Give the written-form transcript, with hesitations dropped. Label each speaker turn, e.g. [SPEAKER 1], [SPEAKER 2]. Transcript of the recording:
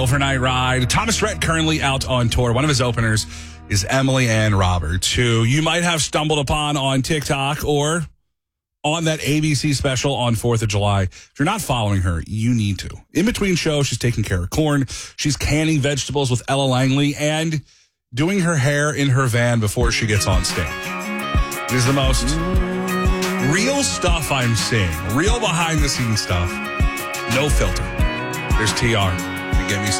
[SPEAKER 1] Overnight ride. Thomas Rhett currently out on tour. One of his openers is Emily Ann Roberts, who you might have stumbled upon on TikTok or on that ABC special on 4th of July. If you're not following her, you need to. In between shows, she's taking care of corn. She's canning vegetables with Ella Langley and doing her hair in her van before she gets on stage. It is the most real stuff I'm seeing. Real behind-the-scenes stuff. No filter. There's TR. You get me some.